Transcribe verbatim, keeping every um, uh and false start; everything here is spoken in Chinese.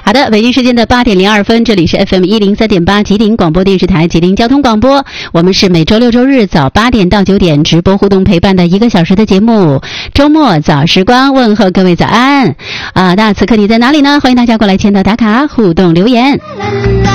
好的，北京时间的八点零二分，这里是 F M 一零三点八吉林广播电视台吉林交通广播，我们是每周六周日早八点到九点直播互动陪伴的一个小时的节目，周末早时光，问候各位早安啊！那此刻你在哪里呢？欢迎大家过来签到打卡互动留言。